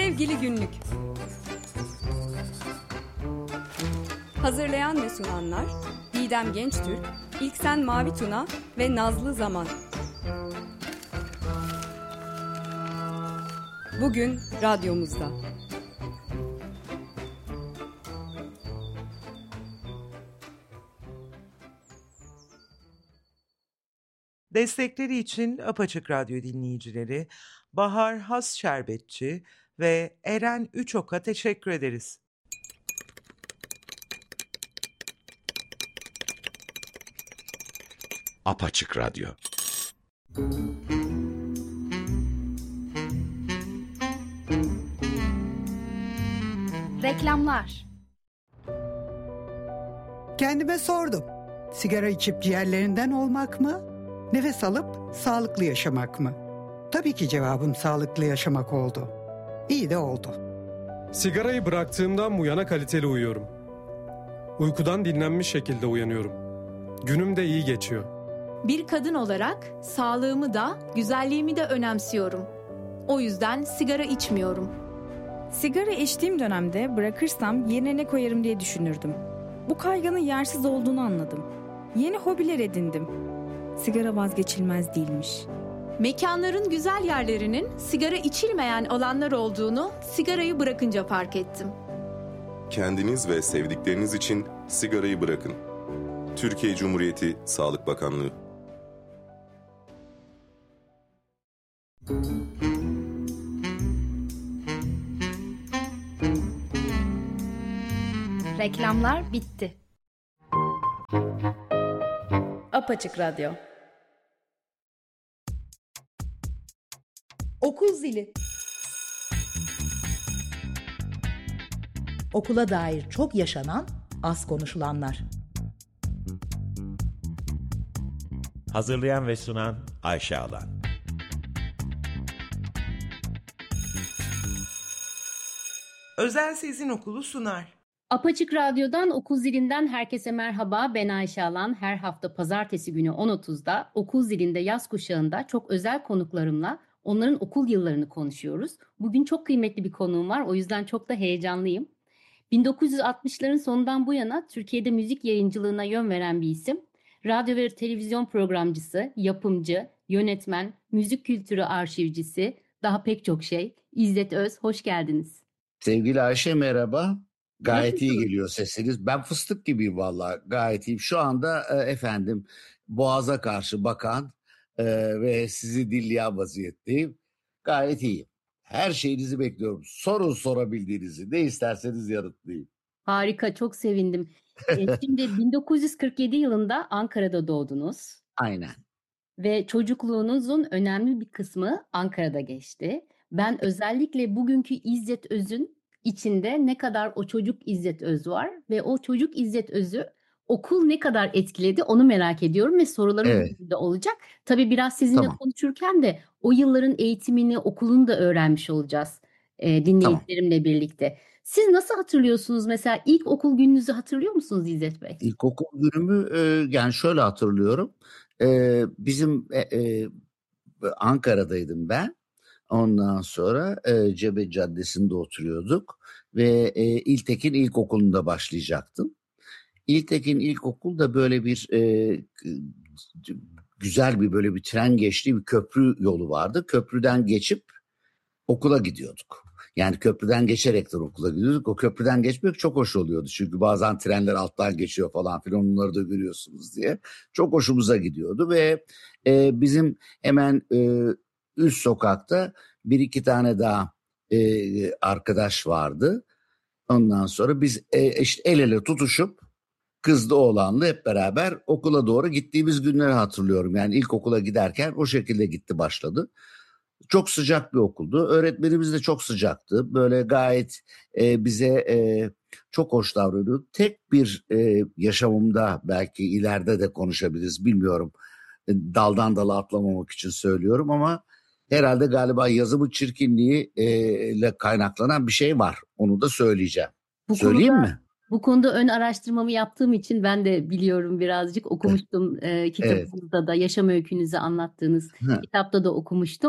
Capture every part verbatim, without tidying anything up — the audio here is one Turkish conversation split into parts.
Sevgili Günlük. Hazırlayan ve sunanlar Didem Gençtürk, İlksen Mavituna ve Nazlı Zaman. Bugün radyomuzda. Destekleri için Apaçık Radyo dinleyicileri Bahar Has Şerbetçi ve Eren Üçok'a teşekkür ederiz. Apaçık Radyo. Reklamlar. Kendime sordum. Sigara içip ciğerlerinden olmak mı? Nefes alıp sağlıklı yaşamak mı? Tabii ki cevabım sağlıklı yaşamak oldu. İyi de oldu. Sigarayı bıraktığımdan bu yana kaliteli uyuyorum. Uykudan dinlenmiş şekilde uyanıyorum. Günüm de iyi geçiyor. Bir kadın olarak sağlığımı da, güzelliğimi de önemsiyorum. O yüzden sigara içmiyorum. Sigara içtiğim dönemde bırakırsam yerine ne koyarım diye düşünürdüm. Bu kaygının yersiz olduğunu anladım. Yeni hobiler edindim. Sigara vazgeçilmez değilmiş. Mekanların güzel yerlerinin sigara içilmeyen alanlar olduğunu sigarayı bırakınca fark ettim. Kendiniz ve sevdikleriniz için sigarayı bırakın. Türkiye Cumhuriyeti Sağlık Bakanlığı. Reklamlar bitti. Apaçık Radyo. Okul zili. Okula dair çok yaşanan, az konuşulanlar. Hazırlayan ve sunan Ayşe Alan. Özel Sezin Okulu sunar. Apaçık Radyo'dan Okul Zilinden herkese merhaba. Ben Ayşe Alan. Her hafta pazartesi günü on otuzda Okul Zilinde yaz kuşağında çok özel konuklarımla onların okul yıllarını konuşuyoruz. Bugün çok kıymetli bir konuğum var. O yüzden çok da heyecanlıyım. bin dokuz yüz altmışların sonundan bu yana Türkiye'de müzik yayıncılığına yön veren bir isim. Radyo ve televizyon programcısı, yapımcı, yönetmen, müzik kültürü arşivcisi, daha pek çok şey. İzzet Öz, hoş geldiniz. Sevgili Ayşe merhaba. Gayet Nasılsınız? iyi geliyor sesiniz. Ben fıstık gibiyim vallahi. Gayet iyiyim. Şu anda e, efendim Boğaz'a karşı bakan e, ve sizi dinleyen vaziyetteyim. Gayet iyiyim. Her şeyinizi bekliyorum. Sorun sorabildiğinizi. Ne isterseniz yanıtlayayım. Harika, çok sevindim. E, Şimdi bin dokuz yüz kırk yedi yılında Ankara'da doğdunuz Aynen. ve çocukluğunuzun önemli bir kısmı Ankara'da geçti. Ben özellikle bugünkü İzzet Öz'ün içinde ne kadar o çocuk İzzet Öz var ve o çocuk İzzet Öz'ü okul ne kadar etkiledi onu merak ediyorum ve sorularım Evet. bu şekilde olacak. Tabii biraz sizinle Tamam. konuşurken de o yılların eğitimini, okulunu da öğrenmiş olacağız e, dinleyicilerimle birlikte. Siz nasıl hatırlıyorsunuz mesela ilk okul gününüzü hatırlıyor musunuz İzzet Bey? İlkokul günümü e, yani şöyle hatırlıyorum. E, bizim e, e, Ankara'daydım ben. Ondan sonra e, Cebe Caddesi'nde oturuyorduk ve e, İltekin İlkokulu'nda başlayacaktım. İltekin İlkokul da böyle bir e, güzel bir böyle bir tren geçtiği bir köprü yolu vardı. Köprüden geçip okula gidiyorduk. Yani köprüden geçerekten okula gidiyorduk. O köprüden geçmek çok hoş oluyordu. Çünkü bazen trenler alttan geçiyor falan filan onları da görüyorsunuz diye. Çok hoşumuza gidiyordu ve e, bizim hemen e, üst sokakta bir iki tane daha e, arkadaş vardı. Ondan sonra biz e, işte el ele tutuşup kızlı oğlanlı hep beraber okula doğru gittiğimiz günleri hatırlıyorum. Yani ilkokula giderken o şekilde gitti başladı. Çok sıcak bir okuldu. Öğretmenimiz de çok sıcaktı. Böyle gayet e, bize e, çok hoş davranıyordu. Tek bir e, yaşamımda belki ileride de konuşabiliriz bilmiyorum. E, daldan dala atlamamak için söylüyorum ama herhalde galiba yazımın çirkinliği e, ile kaynaklanan bir şey var. Onu da söyleyeceğim. Bu Söyleyeyim konuda, mi? Bu konuda ön araştırmamı yaptığım için ben de biliyorum birazcık okumuştum e, kitabınızda da yaşam öykünüzü anlattığınız Hı. kitapta da okumuştum.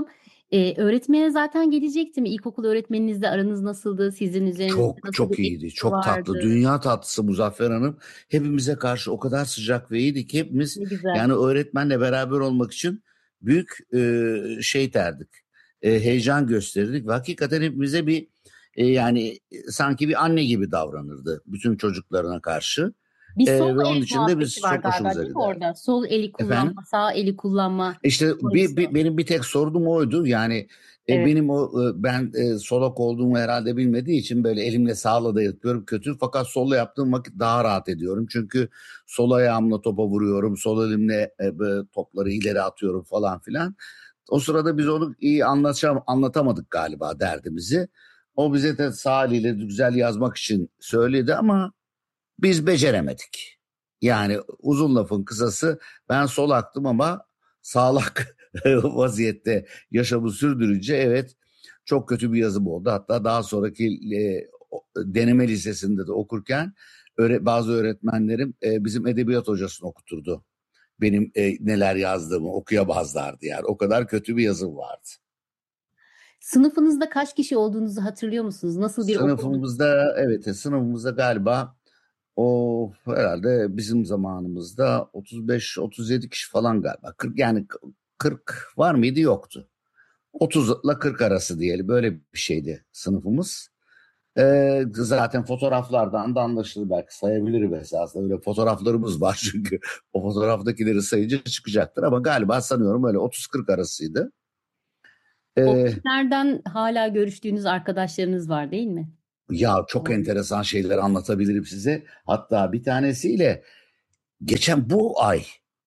Ee, öğretmene zaten gelecektim. İlkokul öğretmeninizle aranız nasıldı? Sizin üzerinizde Çok nasıl çok bir iyiydi. etkisi Çok vardı? tatlı. Dünya tatlısı Muzaffer Hanım. Hepimize karşı o kadar sıcak ve iyiydi ki hepimiz Ne güzel. yani öğretmenle beraber olmak için büyük e, şey derdik. E, heyecan gösterirdik. Ve hakikaten hepimize bir e, yani sanki bir anne gibi davranırdı bütün çocuklarına karşı. Bir E, sol ve onun el için de muhabbeti biz var çok galiba hoşumuza değil mi giderdi. orada? Sol eli kullanma, Efendim? sağ eli kullanma. İşte bir, pozisyon. bir- benim bir tek sorduğum oydu. Yani e, Evet. benim o e, ben e, solak olduğumu herhalde bilmediği için böyle elimle sağla da yapıyorum kötü. Fakat solla yaptığım vakit daha rahat ediyorum. Çünkü sol ayağımla topa vuruyorum. Sol elimle e, böyle topları ileri atıyorum falan filan. O sırada biz onu iyi anlaşam, anlatamadık galiba derdimizi. O bize de sağ eliyle güzel yazmak için söyledi ama biz beceremedik. Yani uzun lafın kısası ben solaktım ama sağlak vaziyette yaşamı sürdürünce evet çok kötü bir yazım oldu. Hatta daha sonraki e, deneme lisesinde de okurken öğre, bazı öğretmenlerim e, bizim edebiyat hocasını okuturdu. Benim e, neler yazdığımı okuyamazlardı yani. O kadar kötü bir yazım vardı. Sınıfınızda kaç kişi olduğunuzu hatırlıyor musunuz? Nasıl bir okul? Sınıfımızda evet sınıfımızda galiba o herhalde bizim zamanımızda otuz beş otuz yedi kişi falan galiba. kırk yani kırk var mıydı yoktu. otuz ile kırk arası diyelim böyle bir şeydi sınıfımız. Ee, zaten fotoğraflardan da anlaşılır belki sayabilirim esasında. Öyle fotoğraflarımız var çünkü o fotoğraftakileri sayınca çıkacaktır ama galiba sanıyorum öyle otuz kırk arasıydı. O Ee, günlerden hala görüştüğünüz arkadaşlarınız var değil mi? Ya çok enteresan şeyler anlatabilirim size. Hatta bir tanesiyle geçen bu ay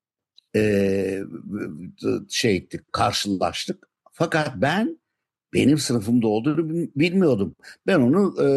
e, şey ettik, karşılaştık. Fakat ben benim sınıfımda olduğunu bilmiyordum. Ben onu e,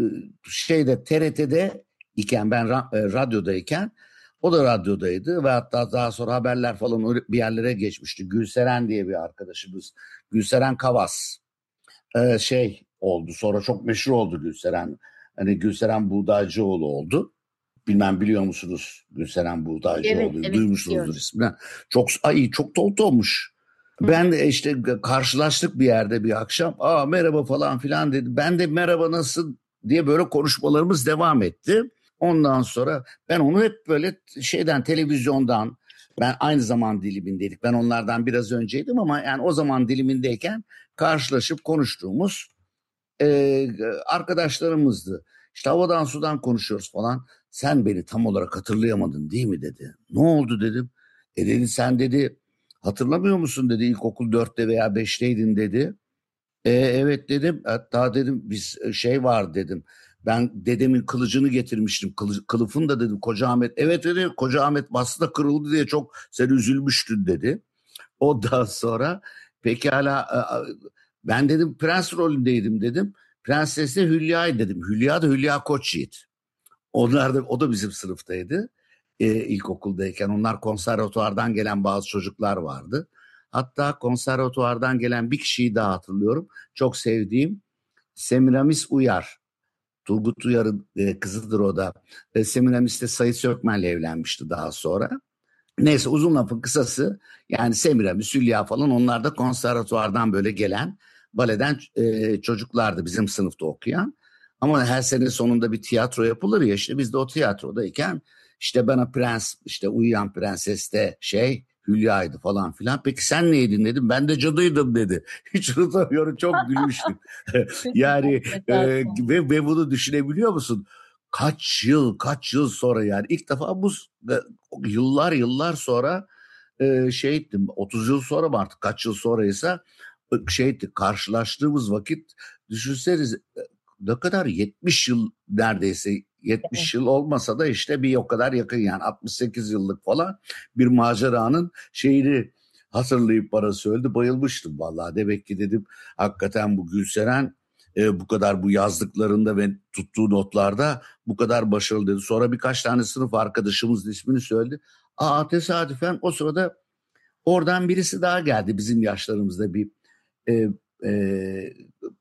şeyde T R T'de iken ben ra- e, radyodayken o da radyodaydı ve hatta daha sonra haberler falan bir yerlere geçmişti. Gülseren diye bir arkadaşımız. Gülseren Kavas. Ee, şey oldu sonra çok meşhur oldu Gülseren. Hani Gülseren Buğdaycıoğlu oldu. Bilmem biliyor musunuz Gülseren Buğdaycıoğlu'yu? Evet, evet, Duymuşsunuzdur biliyorum. ismini. Çok ay çok tolt olmuş. Ben de işte karşılaştık bir yerde bir akşam. Aa merhaba falan filan dedi. Ben de merhaba nasıl diye böyle konuşmalarımız devam etti. Ondan sonra ben onu hep böyle şeyden televizyondan ben aynı zaman dilimindeydik. Ben onlardan biraz önceydim ama yani o zaman dilimindeyken karşılaşıp konuştuğumuz e, arkadaşlarımızdı. İşte havadan sudan konuşuyoruz falan. Sen beni tam olarak hatırlayamadın değil mi dedi. Ne oldu dedim. E dedi sen dedi hatırlamıyor musun dedi ilkokul dörtte veya beşteydin dedi. E, evet dedim hatta dedim biz şey var dedim. Ben dedemin kılıcını getirmiştim. Kılı, kılıfını da dedim Koca Ahmet. Evet dedi Koca Ahmet bastı da kırıldı diye çok sen üzülmüştün dedi. Ondan sonra pekala ben dedim prens rolündeydim dedim. Prenses de Hülya'ydı dedim. Hülya da Hülya Koçyiğit. Onlar da o da bizim sınıftaydı. Ee, ilkokuldayken onlar konservatuvardan gelen bazı çocuklar vardı. Hatta konservatuvardan gelen bir kişiyi daha hatırlıyorum. Çok sevdiğim Semiramis Uyar. Turgut Uyar'ın e, kızıdır o da. E, Semiramis de Sayı Sökmen'le evlenmişti daha sonra. Neyse uzun lafın kısası yani Semiramis, Hülya falan onlar da konservatuvardan böyle gelen baleden e, çocuklardı bizim sınıfta okuyan. Ama her sene sonunda bir tiyatro yapılır ya işte biz de o tiyatrodayken işte bana prens işte uyuyan prenses de şey Hülya'ydı falan filan. Peki sen neydin dedim ben de cadıydım dedi. Hiç unutamıyorum çok gülmüştüm. yani e, ve, ve bunu düşünebiliyor musun? Kaç yıl kaç yıl sonra yani ilk defa bu yıllar yıllar sonra e, şey ettim otuz yıl sonra mı artık kaç yıl sonraysa şey ettik karşılaştığımız vakit düşünseniz ne kadar yetmiş yıl neredeyse yetmiş yıl olmasa da işte bir o kadar yakın yani altmış sekiz yıllık falan bir maceranın şeyini hatırlayıp bana söyledi bayılmıştım vallahi demek ki dedim hakikaten bu Gülseren e, bu kadar bu yazdıklarında ve tuttuğu notlarda bu kadar başarılı dedi. Sonra birkaç tane sınıf arkadaşımızın ismini söyledi. Aa tesadüfen o sırada oradan birisi daha geldi bizim yaşlarımızda bir e, e,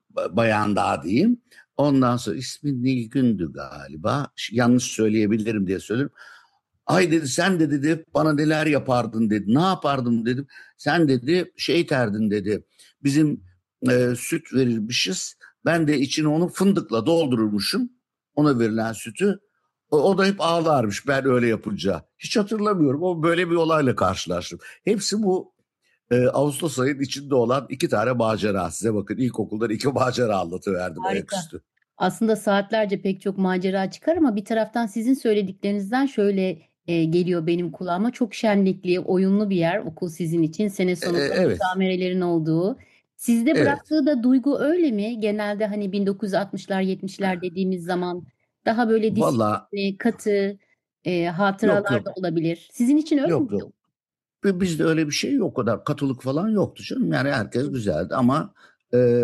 bayan daha diyeyim. Ondan sonra ismi Nilgün'dü galiba. Yanlış söyleyebilirim diye söylüyorum. Ay dedi sen de dedi bana neler yapardın dedi. Ne yapardım dedim. Sen dedi şey terdin dedi. Bizim e, süt verirmişiz. Ben de içine onu fındıkla doldururmuşum. Ona verilen sütü. O, o da hep ağlarmış ben öyle yapınca. Hiç hatırlamıyorum. O böyle bir olayla karşılaştım. Hepsi bu e, Ağustos ayının içinde olan iki tane macera. Size bakın ilkokuldan iki macera anlatıverdim ayaküstü. Aslında saatlerce pek çok macera çıkar ama bir taraftan sizin söylediklerinizden şöyle e, geliyor benim kulağıma. Çok şenlikli, oyunlu bir yer okul sizin için. Sene sonunda E, evet. müsamerelerin olduğu. Sizde Evet. bıraktığı da duygu öyle mi? Genelde hani bin dokuz yüz altmışlar yetmişler dediğimiz zaman daha böyle Vallahi disiplinli, katı e, hatıralar yok da yok. olabilir. Sizin için öyle Yok miydi? yok. Ve bizde öyle bir şey yok. O kadar katılık falan yoktu canım. Yani herkes güzeldi ama e,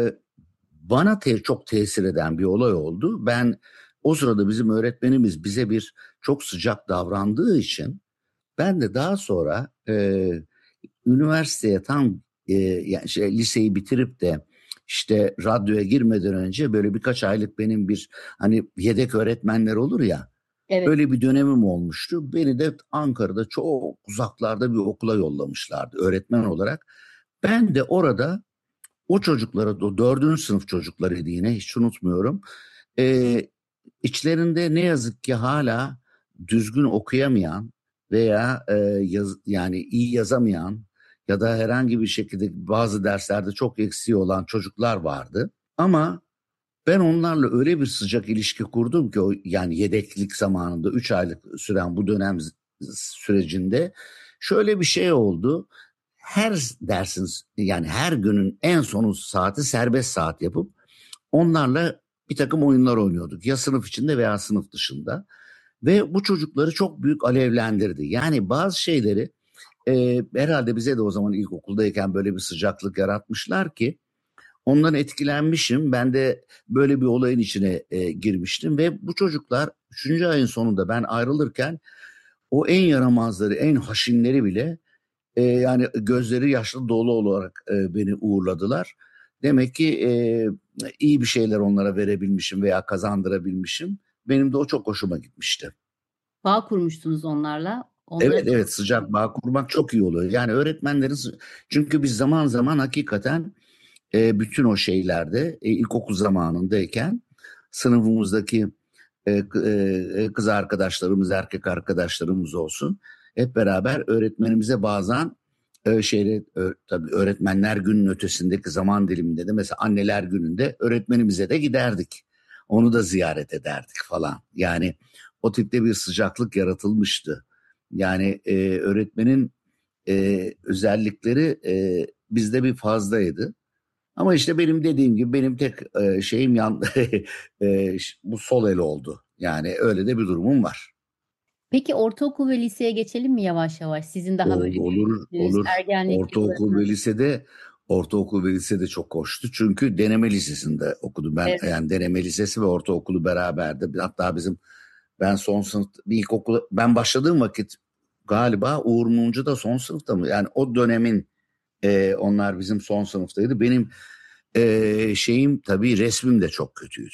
bana te- çok tesir eden bir olay oldu. Ben o sırada bizim öğretmenimiz bize bir çok sıcak davrandığı için ben de daha sonra e, üniversiteye tam e, yani şey, liseyi bitirip de işte radyoya girmeden önce böyle birkaç aylık benim bir hani yedek öğretmenler olur ya. Evet. Öyle bir dönemim olmuştu. Beni de Ankara'da çok uzaklarda bir okula yollamışlardı öğretmen olarak. Ben de orada o çocuklara, o dördüncü sınıf çocuklarıydı yine hiç unutmuyorum. Ee, içlerinde ne yazık ki hala düzgün okuyamayan veya e, yaz, yani iyi yazamayan ya da herhangi bir şekilde bazı derslerde çok eksiği olan çocuklar vardı. Ama ben onlarla öyle bir sıcak ilişki kurdum ki o yani yedeklik zamanında üç aylık süren bu dönem sürecinde şöyle bir şey oldu. Her dersin yani her günün en sonu saati serbest saat yapıp onlarla bir takım oyunlar oynuyorduk. Ya sınıf içinde veya sınıf dışında. Ve bu çocukları çok büyük alevlendirdi. Yani bazı şeyleri e, herhalde bize de o zaman ilkokuldayken böyle bir sıcaklık yaratmışlar ki ondan etkilenmişim. Ben de böyle bir olayın içine e, girmiştim ve bu çocuklar üçüncü ayın sonunda ben ayrılırken o en yaramazları, en haşinleri bile e, yani gözleri yaşlı dolu olarak e, beni uğurladılar. Demek ki e, iyi bir şeyler onlara verebilmişim veya kazandırabilmişim. Benim de o çok hoşuma gitmişti. Bağ kurmuştunuz onlarla. Onları Evet evet sıcak bağ kurmak çok iyi oluyor. Yani öğretmenlerin çünkü biz zaman zaman hakikaten e, bütün o şeylerde e, ilkokul zamanındayken sınıfımızdaki e, e, kız arkadaşlarımız, erkek arkadaşlarımız olsun hep beraber öğretmenimize bazen e, şeyle e, tabii öğretmenler günün ötesindeki zaman diliminde de mesela anneler gününde öğretmenimize de giderdik. Onu da ziyaret ederdik falan. Yani o tipte bir sıcaklık yaratılmıştı. Yani e, öğretmenin e, özellikleri e, bizde bir fazlaydı. Ama işte benim dediğim gibi benim tek e, şeyim yan e, bu sol el oldu. Yani öyle de bir durumum var. Peki ortaokul ve liseye geçelim mi yavaş yavaş? Sizin daha böyle Olur, olur. ergenlik Ortaokul yıllarınız. ve lisede ortaokul ve lisede çok hoştu. Çünkü deneme lisesinde okudum ben. Evet. Yani deneme lisesi ve ortaokulu beraberdi. Hatta bizim ben son sınıf bir ilkokul ben başladığım vakit galiba Uğur Mumcu da son sınıfta mı? Yani o dönemin e, onlar bizim son sınıftaydı. Benim e, şeyim tabii resmim de çok kötüydü.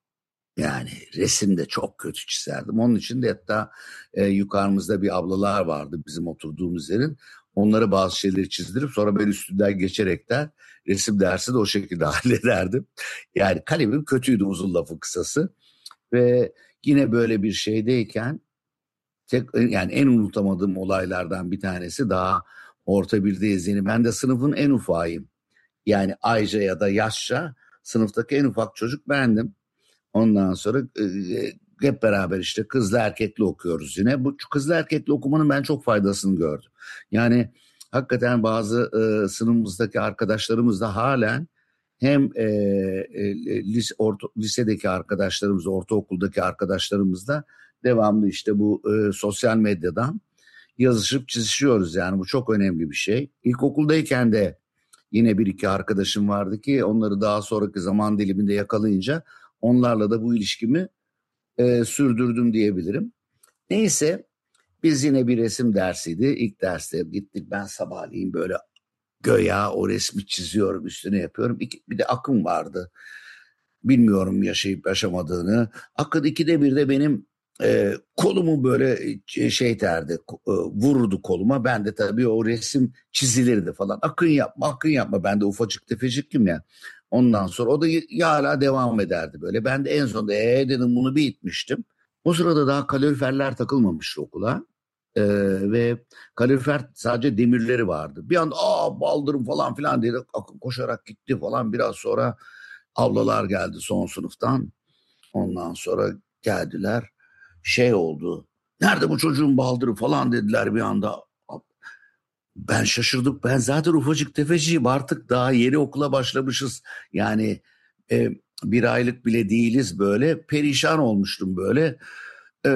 Yani resim de çok kötü çizerdim. Onun için de hatta e, yukarımızda bir ablalar vardı bizim oturduğumuz yerin. Onlara bazı şeyleri çizdirip sonra ben üstünden geçerekten resim dersi de o şekilde hallederdim. Yani kalemim kötüydü uzun lafı kısası. Ve yine böyle bir şeydeyken tek, yani en unutamadığım olaylardan bir tanesi daha orta birdeyiz yeni. Ben de sınıfın en ufağıyım. Yani ayca ya da yaşça sınıftaki en ufak çocuk bendim. Ondan sonra e, hep beraber işte kızla erkekli okuyoruz yine. Bu kızla erkekli okumanın ben çok faydasını gördüm. Yani hakikaten bazı e, sınıfımızdaki arkadaşlarımız da halen hem e, e, lise, orta, lisedeki arkadaşlarımız, ortaokuldaki arkadaşlarımız da devamlı işte bu e, sosyal medyadan yazışıp çizişiyoruz. Yani bu çok önemli bir şey. İlkokuldayken de yine bir iki arkadaşım vardı ki onları daha sonraki zaman diliminde yakalayınca onlarla da bu ilişkimi e, sürdürdüm diyebilirim. Neyse biz yine bir resim dersiydi. İlk derste gittik ben sabahleyin böyle göya o resmi çiziyorum üstüne yapıyorum. İki, bir de Akın vardı. Bilmiyorum yaşayıp yaşamadığını. Akın ikide bir de benim e, kolumu böyle şey derdi, e, vururdu koluma. Ben de tabii o resim çizilirdi falan. Akın yapma, akın yapma. Ben de ufacık tefeciktim ya. Ondan sonra o da y- hala devam ederdi böyle. Ben de en sonunda ee dedim bunu bir itmiştim. O sırada daha kaloriferler takılmamıştı okula. Ee, ve kalorifer sadece demirleri vardı. Bir anda aa baldırım falan filan diye akın koşarak gitti falan. Biraz sonra ablalar geldi son sınıftan. Ondan sonra geldiler. Şey oldu. Nerede bu çocuğun baldırı falan dediler bir anda. Ben şaşırdım. Ben zaten ufacık tefeciyim. Artık daha yeni okula başlamışız. Yani e, bir aylık bile değiliz böyle. Perişan olmuştum böyle. E,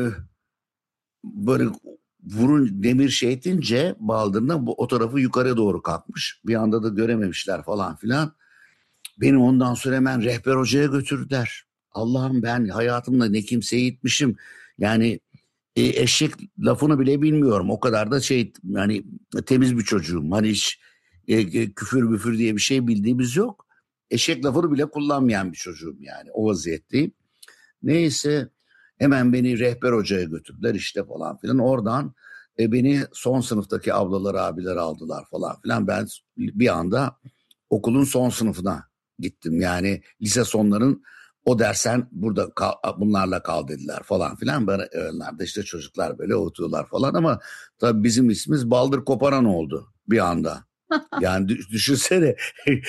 böyle vurun demir şey etince baldırına bu, o tarafı yukarı doğru kalkmış. Bir anda da görememişler falan filan. Beni ondan sonra hemen rehber hocaya götürdüler. Allah'ım ben hayatımda ne kimseye gitmişim. Yani e, eşek lafını bile bilmiyorum. O kadar da şey yani temiz bir çocuğum. Hani hiç e, e, küfür müfür diye bir şey bildiğimiz yok. Eşek lafını bile kullanmayan bir çocuğum yani. O vaziyetteyim. Neyse hemen beni rehber hocaya götürdüler işte falan filan. Oradan e, beni son sınıftaki ablalar abiler aldılar falan filan. Ben bir anda okulun son sınıfına gittim. Yani lise sonların o dersen burada kal, bunlarla kal dediler falan filan. Bana önlerde işte çocuklar böyle oturuyorlar falan ama tabii bizim ismimiz baldır koparan oldu bir anda. Yani düşünsene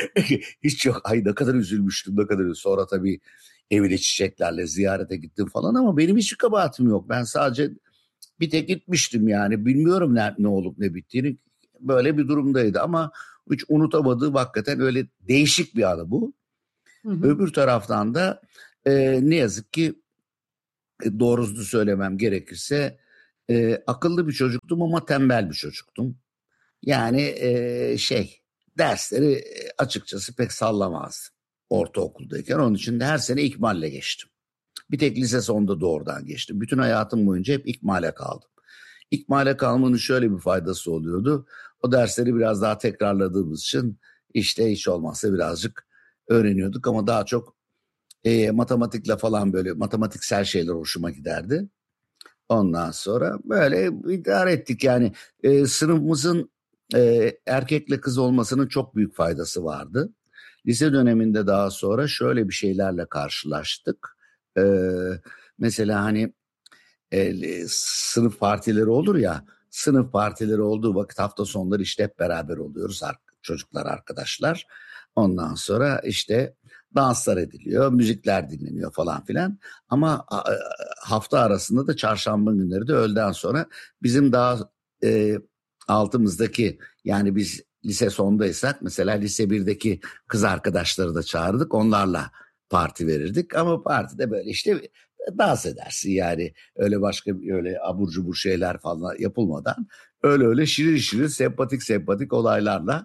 hiç yok. Ay ne kadar üzülmüştüm ne kadar üzülmüştüm. Sonra tabii evine çiçeklerle ziyarete gittim falan ama benim hiç kabahatim yok. Ben sadece bir tek gitmiştim yani bilmiyorum ne, ne olup ne bittiğini. Böyle bir durumdaydı ama hiç unutamadığım hakikaten öyle değişik bir anı bu. Hı hı. Öbür taraftan da e, ne yazık ki e, doğrusunu söylemem gerekirse e, akıllı bir çocuktum ama tembel bir çocuktum. Yani e, şey dersleri açıkçası pek sallamazdım ortaokuldayken. Onun için de her sene ikmalle geçtim. Bir tek lise sonunda doğrudan geçtim. Bütün hayatım boyunca hep ikmale kaldım. İkmale kalmanın şöyle bir faydası oluyordu. O dersleri biraz daha tekrarladığımız için işte hiç olmazsa birazcık öğreniyorduk ama daha çok e, matematikle falan böyle matematiksel şeyler hoşuma giderdi. Ondan sonra böyle idare ettik yani e, sınıfımızın e, erkekle kız olmasının çok büyük faydası vardı. Lise döneminde daha sonra şöyle bir şeylerle karşılaştık. E, mesela hani e, sınıf partileri olur ya, sınıf partileri olduğu vakit hafta sonları işte hep beraber oluyoruz çocuklar arkadaşlar. Ondan sonra işte danslar ediliyor, müzikler dinleniyor falan filan. Ama hafta arasında da çarşamba günleri de öğleden sonra bizim daha e, altımızdaki yani biz lise sondaysak mesela lise birdeki kız arkadaşları da çağırdık. Onlarla parti verirdik ama partide böyle işte dans edersin yani öyle başka öyle abur cubur şeyler falan yapılmadan öyle öyle şirin şirin sempatik sempatik olaylarla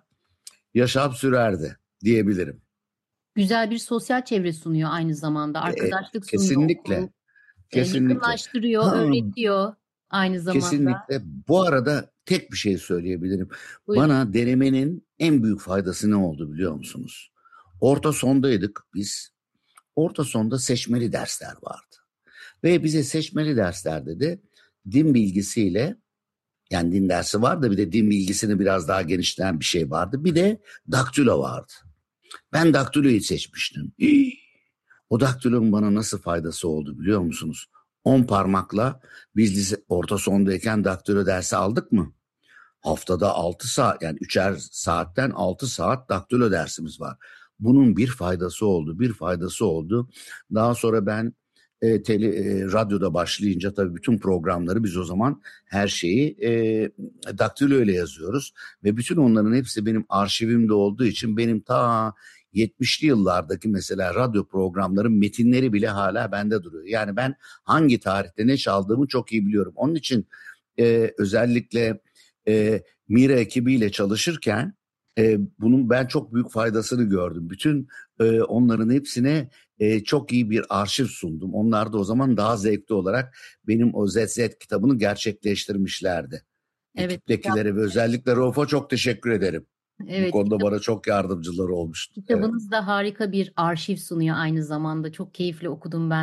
yaşam sürerdi diyebilirim. Güzel bir sosyal çevre sunuyor aynı zamanda. Arkadaşlık e, kesinlikle, sunuyor. Kesinlikle. Yakınlaştırıyor, Ha, öğretiyor aynı zamanda. Kesinlikle. Bu arada tek bir şey söyleyebilirim. Buyurun. Bana denemenin en büyük faydası ne oldu biliyor musunuz? Orta sondaydık biz. Orta sonda seçmeli dersler vardı. Ve bize seçmeli derslerde de din bilgisiyle yani din dersi vardı bir de din bilgisini biraz daha genişleyen bir şey vardı. Bir de daktilo vardı. Ben daktiloyu seçmiştim. Hii. O daktilonun bana nasıl faydası oldu biliyor musunuz? On parmakla biz lise, orta sondayken daktilo dersi aldık mı? Haftada altı saat yani üçer saatten altı saat daktilo dersimiz var. Bunun bir faydası oldu, bir faydası oldu. Daha sonra ben e, tele, e, radyoda başlayınca tabii bütün programları biz o zaman her şeyi e, daktilo ile yazıyoruz. Ve bütün onların hepsi benim arşivimde olduğu için benim ta yetmişli yıllardaki mesela radyo programların metinleri bile hala bende duruyor. Yani ben hangi tarihte ne çaldığımı çok iyi biliyorum. Onun için e, özellikle e, Mira ekibiyle çalışırken e, bunun ben çok büyük faydasını gördüm. Bütün e, onların hepsine e, çok iyi bir arşiv sundum. Onlar da o zaman daha zevkli olarak benim o Z Z kitabını gerçekleştirmişlerdi. Evet. Ekiptekilere ve özellikle Rauf'a çok teşekkür ederim. Evet, bu konuda kitap, bana çok yardımcıları olmuştu. Kitabınız evet. da harika bir arşiv sunuyor aynı zamanda. Çok keyifli okudum ben de.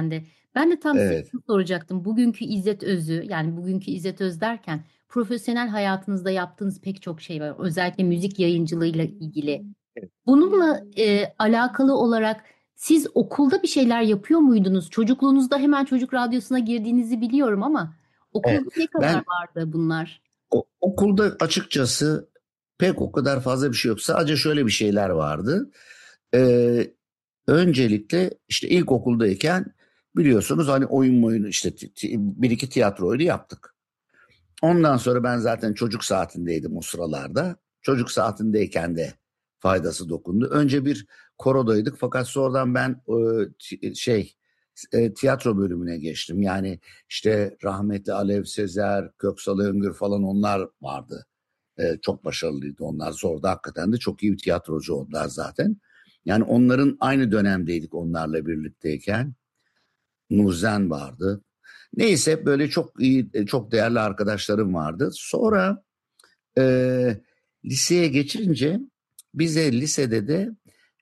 Ben de tam Evet. size soracaktım. Bugünkü İzzet Öz'ü, yani bugünkü İzzet Öz derken profesyonel hayatınızda yaptığınız pek çok şey var. Özellikle müzik yayıncılığıyla ilgili. Bununla e, alakalı olarak siz okulda bir şeyler yapıyor muydunuz? Çocukluğunuzda hemen çocuk radyosuna girdiğinizi biliyorum ama okulda Evet. ne kadar Ben vardı bunlar? o, okulda açıkçası pek o kadar fazla bir şey yok. Sadece şöyle bir şeyler vardı. Ee, öncelikle işte ilkokuldayken biliyorsunuz hani oyun oyunu işte ti- ti- bir iki tiyatro oyunu yaptık. Ondan sonra ben zaten çocuk saatindeydim o sıralarda. Çocuk saatindeyken de faydası dokundu. Önce bir korodaydık fakat sonradan ben e, ti- şey e, tiyatro bölümüne geçtim. Yani işte rahmetli Alev Sezer, Köksal Öngür falan onlar vardı. E, çok başarılıydı onlar. Zordu hakikaten de çok iyi bir tiyatrocu onlar zaten. Yani onların aynı dönemdeydik onlarla birlikteyken. Nurzen vardı. Neyse böyle çok iyi, çok değerli arkadaşlarım vardı. Sonra e, liseye geçince bize lisede de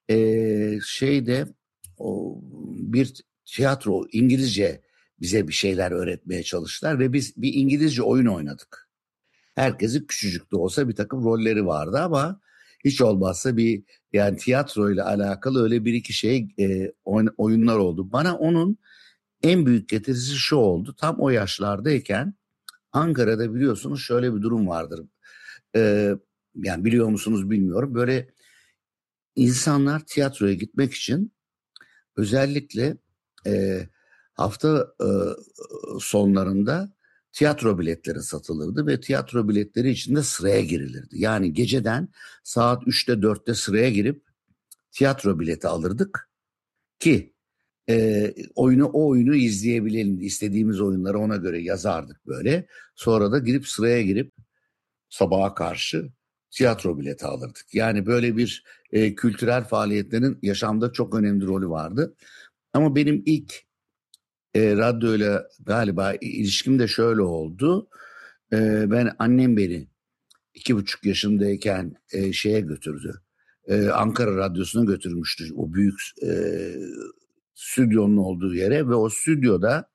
e, şeyde o bir tiyatro İngilizce bize bir şeyler öğretmeye çalıştılar ve biz bir İngilizce oyun oynadık. Herkesin küçücük de olsa bir takım rolleri vardı ama hiç olmazsa bir yani tiyatro ile alakalı öyle bir iki şey e, oyunlar oldu. Bana onun en büyük getirisi şu oldu. Tam o yaşlardayken Ankara'da biliyorsunuz şöyle bir durum vardır. Ee, yani biliyor musunuz bilmiyorum. Böyle insanlar tiyatroya gitmek için özellikle e, hafta e, sonlarında tiyatro biletleri satılırdı ve tiyatro biletleri için de sıraya girilirdi. Yani geceden saat üçte dörtte sıraya girip tiyatro bileti alırdık ki e, oyunu o oyunu izleyebilelim. İstediğimiz oyunları ona göre yazardık böyle. Sonra da girip sıraya girip sabaha karşı tiyatro bileti alırdık. Yani böyle bir e, kültürel faaliyetlerin yaşamda çok önemli rolü vardı. Ama benim ilk e, radyoyla galiba ilişkim de şöyle oldu. E, ben annem beni iki buçuk yaşındayken e, şeye götürdü. E, Ankara Radyosu'na götürmüştü. O büyük e, stüdyonun olduğu yere ve o stüdyoda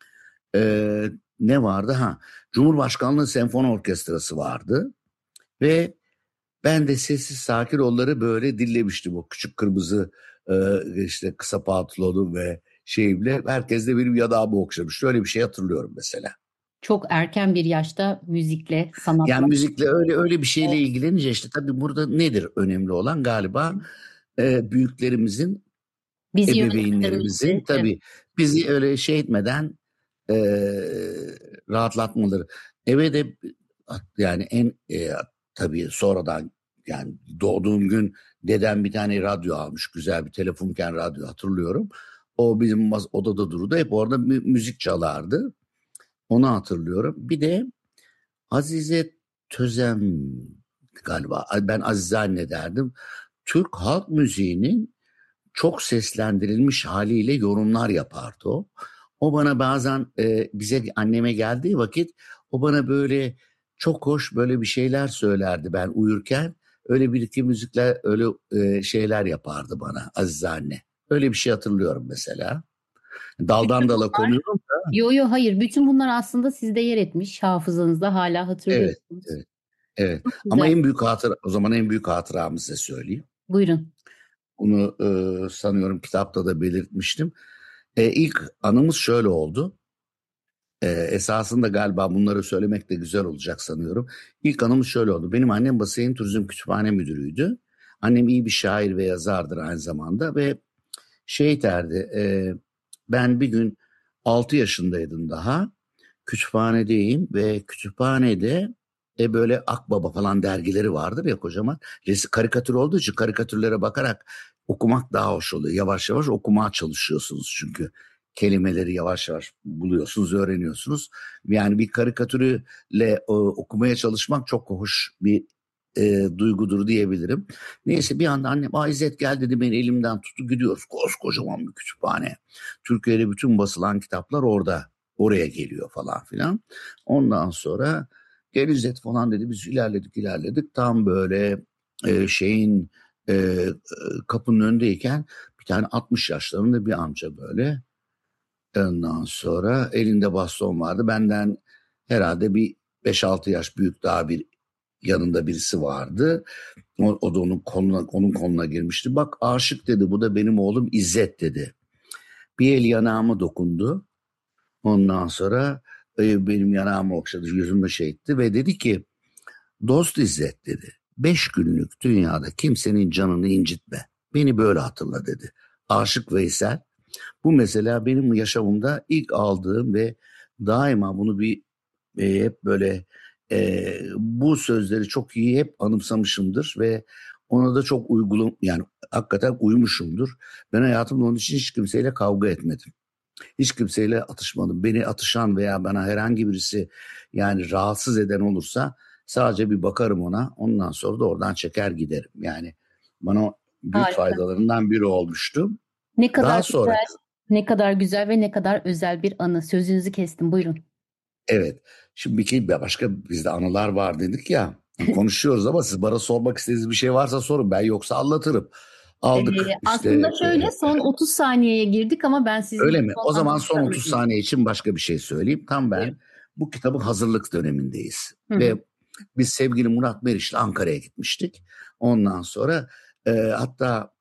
e, ne vardı? Ha, Cumhurbaşkanlığı Senfoni Orkestrası vardı ve ben de sessiz sakin onları böyle dinlemiştim. O küçük kırmızı e, işte kısa pantolonu ve şeyimle herkes de benim yanağımı okşamış. Öyle bir şey hatırlıyorum mesela. Çok erken bir yaşta müzikle, sanatla. Yani müzikle öyle öyle bir şeyle ilgilenince işte tabii burada nedir önemli olan galiba e, büyüklerimizin Bizi ebeveynlerimizin yönetmenlerimizin, tabii evet. bizi öyle şey etmeden e, rahatlatmaları. Eve de yani en e, tabii sonradan yani doğduğum gün dedem bir tane radyo almış. Güzel bir telefonken radyo hatırlıyorum. O bizim odada dururdu. Hep orada mü- müzik çalardı. Onu hatırlıyorum. Bir de Azize Tözem galiba ben Azize anne derdim. Türk halk müziğinin çok seslendirilmiş haliyle yorumlar yapardı o. O bana bazen e, bize anneme geldiği vakit o bana böyle çok hoş böyle bir şeyler söylerdi ben uyurken. Öyle bir iki müzikler öyle e, şeyler yapardı bana Azize anne. Öyle bir şey hatırlıyorum mesela. Daldan dala konuyorum da. Yo yo hayır. Bütün bunlar aslında sizde yer etmiş. Hafızanızda hala hatırlıyorsunuz. Evet, evet, evet. Çok güzel. Ama en büyük hatıra, o zaman en büyük hatıramı size söyleyeyim. Buyurun. Bunu e, sanıyorum kitapta da belirtmiştim. E, ilk anımız şöyle oldu. E, esasında galiba bunları söylemek de güzel olacak sanıyorum. İlk anımız şöyle oldu. Benim annem Basın Yayın Turizm Kütüphane Müdürüydü. Annem iyi bir şair ve yazardır aynı zamanda ve şey derdi. E, ben bir gün altı yaşındaydım daha. Kütüphanedeyim ve kütüphanede e böyle Akbaba falan dergileri vardır ya kocaman. Resim karikatür olduğu için karikatürlere bakarak okumak daha hoş oluyor. Yavaş yavaş okumaya çalışıyorsunuz çünkü. Kelimeleri yavaş yavaş buluyorsunuz, öğreniyorsunuz. Yani bir karikatürle e, okumaya çalışmak çok hoş bir e, duygudur diyebilirim. Neyse bir anda annem "Aa, İzzet gel" dedi, beni elimden tuttu, gidiyoruz. Koskocaman bir kütüphane. Türkiye'de bütün basılan kitaplar orada. Oraya geliyor falan filan. Ondan sonra gel İzzet falan dedi. Biz ilerledik ilerledik. Tam böyle e, şeyin e, kapının önündeyken bir tane altmış yaşlarında bir amca böyle Ondan sonra elinde baston vardı. Benden herhalde bir beş altı yaş büyük daha bir yanında birisi vardı. O, o da onun koluna, onun koluna girmişti. Bak Aşık dedi, bu da benim oğlum İzzet dedi. Bir el yanağıma dokundu. Ondan sonra e, benim yanağımı okşadı, yüzümü şey etti ve dedi ki dost İzzet dedi. Beş günlük dünyada kimsenin canını incitme. Beni böyle hatırla dedi. Aşık Veysel. Bu mesela benim yaşamımda ilk aldığım ve daima bunu bir e, hep böyle e, bu sözleri çok iyi hep anımsamışımdır ve ona da çok uygulum yani hakikaten uymuşumdur. Ben hayatımda onun için hiç kimseyle kavga etmedim. Hiç kimseyle atışmadım. Beni atışan veya bana herhangi birisi yani rahatsız eden olursa sadece bir bakarım ona. Ondan sonra da oradan çeker giderim. Yani bana büyük Harika. faydalarından biri olmuştu. Ne kadar Daha sonra güzel, ne kadar güzel ve ne kadar özel bir anı. Sözünüzü kestim. Buyurun. evet. Şimdi bir ki başka bizde anılar var dedik ya. Konuşuyoruz ama siz bana sormak istediğiniz bir şey varsa sorun. Ben yoksa anlatırım. Aldık Ee, işte. aslında şöyle e, son otuz saniyeye girdik ama ben sizin Öyle mi? son O zaman son anınızı otuz alayım. saniye için başka bir şey söyleyeyim. Tam ben Buyurun. bu kitabın hazırlık dönemindeyiz. Hı hı. Ve biz sevgili Murat Meriç'le Ankara'ya gitmiştik. Ondan sonra e, hatta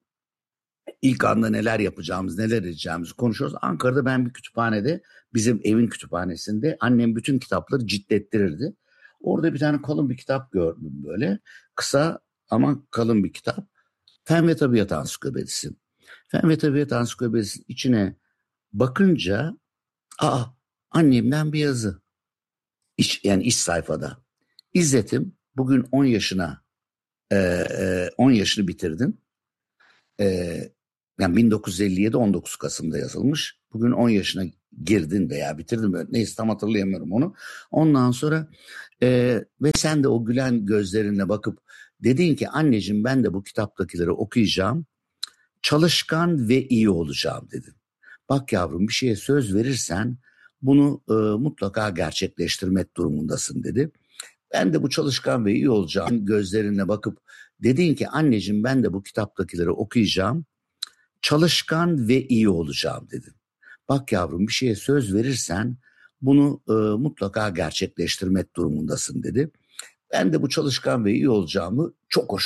ilk anda neler yapacağımız, neler edeceğimizi konuşuyoruz. Ankara'da ben bir kütüphanede, bizim evin kütüphanesinde annem bütün kitapları ciltlettirirdi. Orada bir tane kalın bir kitap gördüm böyle. Kısa ama kalın bir kitap. Fen ve Tabiat Ansiklopedisi. Fen ve Tabiat Ansiklopedisi'nin içine bakınca aa annemden bir yazı. İç, yani iç sayfada. İzzet'im bugün on yaşına e, e, on yaşını bitirdin. E, yani bin dokuz yüz elli yedi on dokuz Kasım'da yazılmış. Bugün on yaşına girdin veya bitirdin. Böyle. Neyse tam hatırlayamıyorum onu. Ondan sonra e, ve sen de o gülen gözlerine bakıp dedin ki anneciğim ben de bu kitaptakileri okuyacağım. Çalışkan ve iyi olacağım dedin. Bak yavrum bir şeye söz verirsen bunu e, mutlaka gerçekleştirmek durumundasın dedi. Ben de bu çalışkan ve iyi olacağım gözlerine bakıp dedin ki anneciğim ben de bu kitaptakileri okuyacağım. Çalışkan ve iyi olacağım dedin. Bak yavrum bir şeye söz verirsen bunu e, mutlaka gerçekleştirmek durumundasın dedi. Ben de bu çalışkan ve iyi olacağımı çok hoş